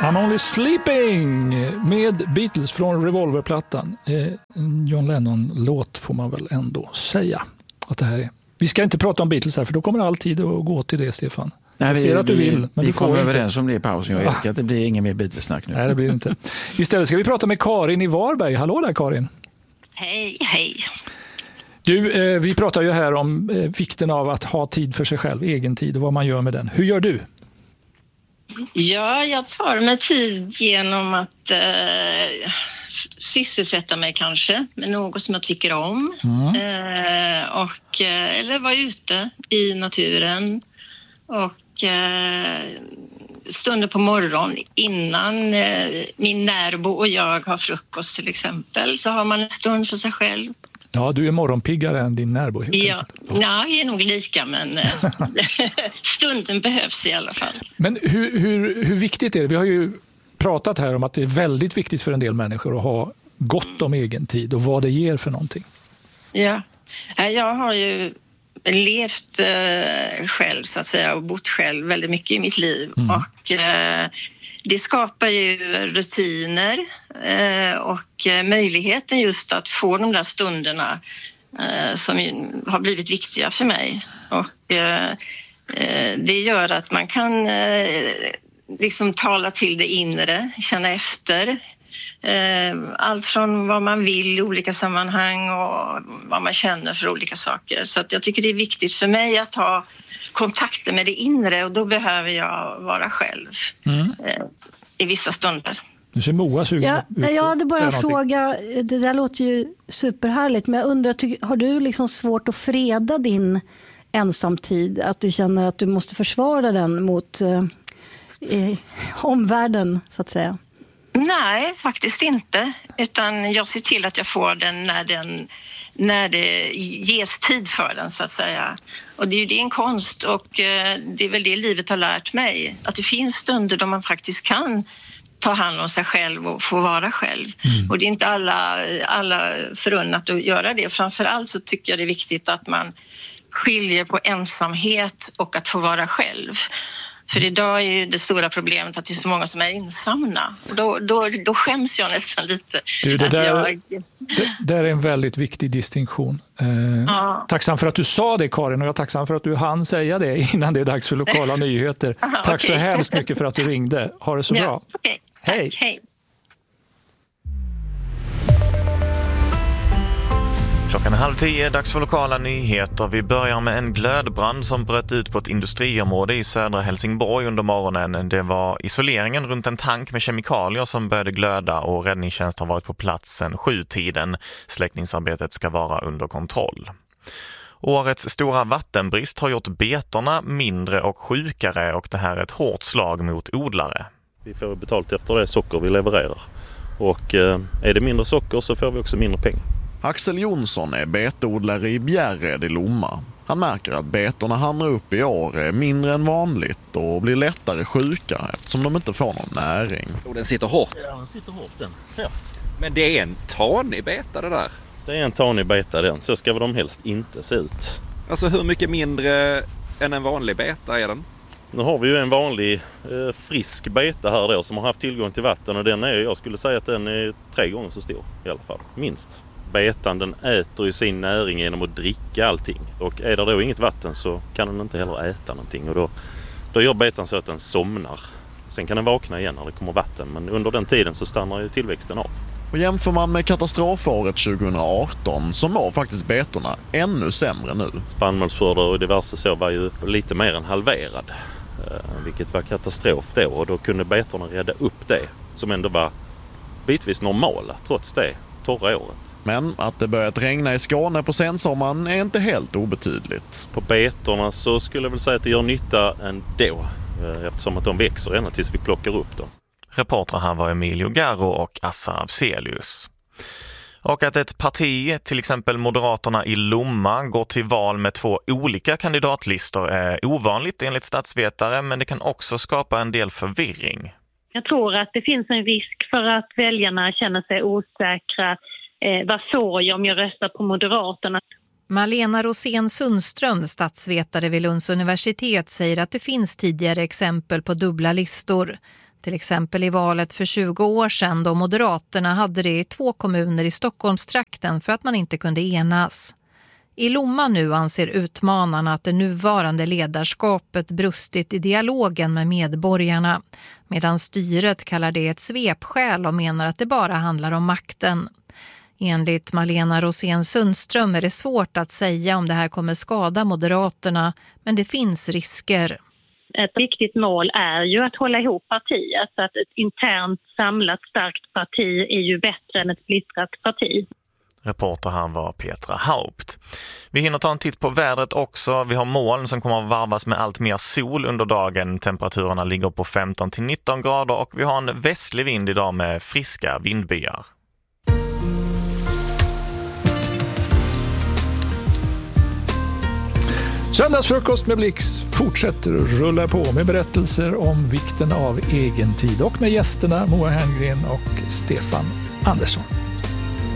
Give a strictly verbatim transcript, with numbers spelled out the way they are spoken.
I'm Only Sleeping med Beatles från Revolverplattan. Eh, John Lennon-låt får man väl ändå säga att det här är. Vi ska inte prata om Beatles här för då kommer all tid att gå till det, Stefan. Nej, jag vi, ser att du vi, vill. Men vi du kommer får överens om det i pausen. Jag vet att det blir ingen mer Beatles-snack nu. Nej, det blir det inte. Istället ska vi prata med Karin i Varberg. Hallå där, Karin. Hej, hej. Du, eh, vi pratar ju här om eh, vikten av att ha tid för sig själv, egen tid och vad man gör med den. Hur gör du? Ja, jag tar mig tid genom att eh, sysselsätta mig kanske med något som jag tycker om. Mm. Eh, och, eh, eller vara ute i naturen. Och eh, stunder på morgon innan eh, min närbo och jag har frukost till exempel så har man en stund för sig själv. Ja, du är morgonpiggare än din närbo. Ja, ja, vi är nog lika, men stunden behövs i alla fall. Men hur, hur, hur viktigt är det? Vi har ju pratat här om att det är väldigt viktigt för en del människor att ha gott om egen tid och vad det ger för någonting. Ja, jag har ju levt eh, själv så att säga och bott själv väldigt mycket i mitt liv. Mm. Och eh, det skapar ju rutiner eh, och möjligheten just att få de där stunderna eh, som har blivit viktiga för mig. Och eh, det gör att man kan eh, liksom tala till det inre, känna efter. Eh, allt från vad man vill i olika sammanhang och vad man känner för olika saker. Så att jag tycker det är viktigt för mig att ha kontakter med det inre och då behöver jag vara själv mm. eh, i vissa stunder. Nu ser Moa sugen ja, ut. Jag hade bara en fråga, det där låter ju superhärligt, men jag undrar, har du liksom svårt att freda din ensamtid? Att du känner att du måste försvara den mot eh, eh, omvärlden så att säga? Nej, faktiskt inte. Utan jag ser till att jag får den när, den när det ges tid för den så att säga. Och det är ju det en konst och eh, det är väl det livet har lärt mig. Att det finns stunder då man faktiskt kan ta hand om sig själv och få vara själv. Mm. Och det är inte alla, alla förunnat att göra det. Framförallt så tycker jag det är viktigt att man skiljer på ensamhet och att få vara själv. För idag är ju det stora problemet att det är så många som är ensamma. Och då, då, då skäms jag nästan lite. Du, det, där, jag... det där är en väldigt viktig distinktion. Eh, ja. Tacksam för att du sa det, Karin, och jag är tacksam för att du hann säga det innan det är dags för lokala nyheter. Aha, Tack okay. så hemskt mycket för att du ringde. Ha det så ja, bra. Okay. Hej. Hej. Klockan är halv tio, dags för lokala nyheter. Vi börjar med en glödbrand som bröt ut på ett industriområde i södra Helsingborg under morgonen. Det var isoleringen runt en tank med kemikalier som började glöda och räddningstjänst har varit på plats sedan sjutiden. Släckningsarbetet ska vara under kontroll. Årets stora vattenbrist har gjort betorna mindre och sjukare och det här är ett hårt slag mot odlare. Vi får betalt efter det socker vi levererar och är det mindre socker så får vi också mindre pengar. Axel Jonsson är betodlare i Bjärred i Lomma. Han märker att betorna hamnar upp i år är mindre än vanligt och blir lättare sjuka eftersom de inte får någon näring. Och den sitter hårt. Ja, den sitter hårt den. Så. Men det är en tanig beta det där. Det är en tanig beta den, så ska de helst inte se ut. Alltså hur mycket mindre än en vanlig beta är den? Nu har vi ju en vanlig eh, frisk beta här då som har haft tillgång till vatten och den är, jag skulle säga att den är tre gånger så stor i alla fall, minst. Betan den äter ju sin näring genom att dricka allting och är det då inget vatten så kan den inte heller äta någonting och då, då gör betan så att den somnar. Sen kan den vakna igen när det kommer vatten men under den tiden så stannar ju tillväxten av. Och jämför man med katastrofåret tjugohundraarton så mår faktiskt betorna ännu sämre nu. Spannmålsskörder och diverse så var ju lite mer än halverad, eh, vilket var katastrof då och då kunde betorna rädda upp det som ändå var bitvis normala trots det torra året. Men att det börjat regna i Skåne på sensommaren är inte helt obetydligt. På betorna så skulle jag väl säga att det gör nytta ändå eftersom att de växer ända tills vi plockar upp dem. Reportrar här var Emilio Garro och Assa Avselius. Och att ett parti, till exempel Moderaterna i Lomma, går till val med två olika kandidatlistor är ovanligt enligt statsvetare men det kan också skapa en del förvirring. Jag tror att det finns en risk för att väljarna känner sig osäkra. Eh, vad får jag om jag röstar på Moderaterna? Malena Rosén Sundström, statsvetare vid Lunds universitet, säger att det finns tidigare exempel på dubbla listor. Till exempel i valet för tjugo år sedan då Moderaterna hade det i två kommuner i Stockholmstrakten för att man inte kunde enas. I Lomma nu anser utmanarna att det nuvarande ledarskapet brustit i dialogen med medborgarna, medan styret kallar det ett svepskäl och menar att det bara handlar om makten. Enligt Malena Rosén Sundström är det svårt att säga om det här kommer skada Moderaterna, men det finns risker. Ett viktigt mål är ju att hålla ihop partiet, så att ett internt samlat starkt parti är ju bättre än ett splittrat parti. Reporter här var Petra Haupt. Vi hinner ta en titt på vädret också. Vi har moln som kommer att varvas med allt mer sol under dagen. Temperaturerna ligger på femton till nitton grader och vi har en västlig vind idag med friska vindbyar. Söndagsfrukost med Blix fortsätter att rulla på med berättelser om vikten av egen tid och med gästerna Moa Herngren och Stefan Andersson.